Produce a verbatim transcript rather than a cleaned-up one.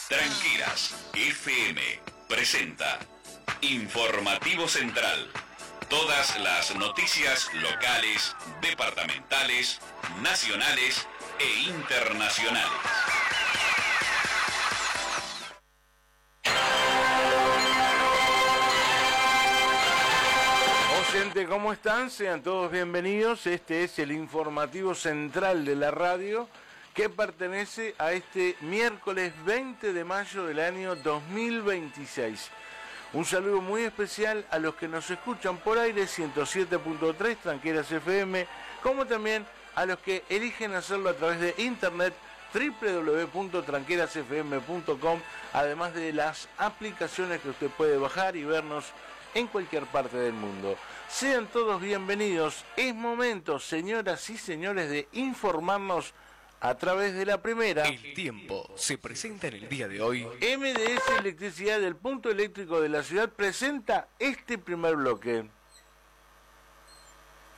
Tranqueras F M presenta Informativo Central. Todas las noticias locales, departamentales, nacionales e internacionales. Gente, ¿cómo están? Sean todos bienvenidos. Este es el informativo central de la radio que pertenece a este miércoles veinte de mayo del año dos mil veintiséis. Un saludo muy especial a los que nos escuchan por aire ciento siete punto tres Tranqueras F M, como también a los que eligen hacerlo a través de internet doble u doble u doble u punto tranqueras f m punto com, además de las aplicaciones que usted puede bajar y vernos en cualquier parte del mundo. Sean todos bienvenidos. Es momento, señoras y señores, de informarnos a través de la primera. El tiempo se presenta en el día de hoy. M D S Electricidad del punto eléctrico de la ciudad presenta este primer bloque.